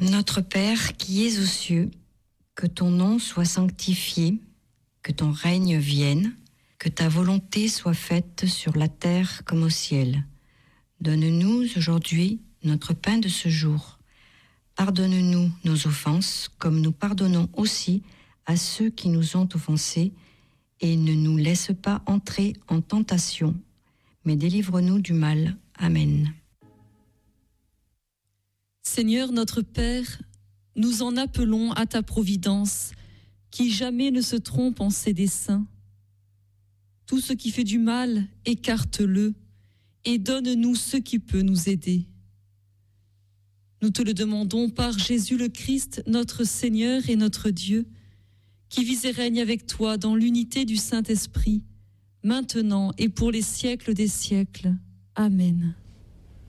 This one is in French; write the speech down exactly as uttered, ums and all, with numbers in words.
Notre Père qui es aux cieux, que ton nom soit sanctifié, que ton règne vienne, que ta volonté soit faite sur la terre comme au ciel. Donne-nous aujourd'hui notre pain de ce jour. Pardonne-nous nos offenses, comme nous pardonnons aussi à ceux qui nous ont offensés, et ne nous laisse pas entrer en tentation, mais délivre-nous du mal. Amen. Seigneur notre Père, nous en appelons à ta providence, qui jamais ne se trompe en ses desseins. Tout ce qui fait du mal, écarte-le, et donne-nous ce qui peut nous aider. Nous te le demandons par Jésus le Christ, notre Seigneur et notre Dieu, qui vis et règne avec toi dans l'unité du Saint-Esprit, maintenant et pour les siècles des siècles. Amen.